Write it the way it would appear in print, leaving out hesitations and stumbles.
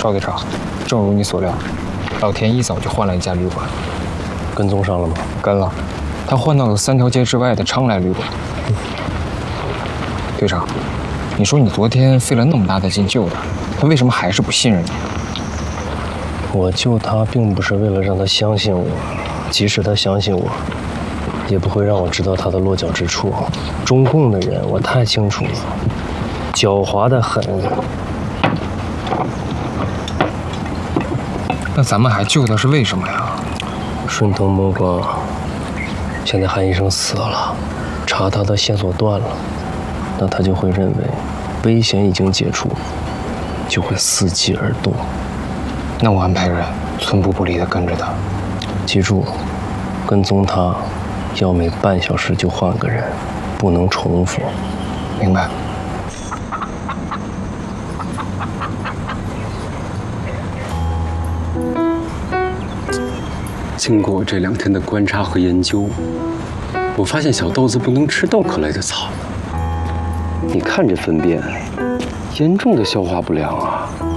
赵队长，正如你所料，老田一早就换了一家旅馆。 跟踪上了吗？ 跟了，他换到了3条街之外的昌来旅馆。队长，你说你昨天费了那么大的劲救他，他为什么还是不信任你？ 我救他并不是为了让他相信我，即使他相信我，也不会让我知道他的落脚之处。中共的人我太清楚了，狡猾得很。 那咱们还救他是为什么呀？ 顺藤摸瓜，现在韩医生死了，查他的线索断了，那他就会认为危险已经解除，就会伺机而动。 那我安排人寸步不离地跟着他。 记住，跟踪他要每半小时就换个人，不能重复。 明白。 经过这2天的观察和研究，我发现小豆子不能吃豆科类的草。你看这粪便，严重的消化不良啊！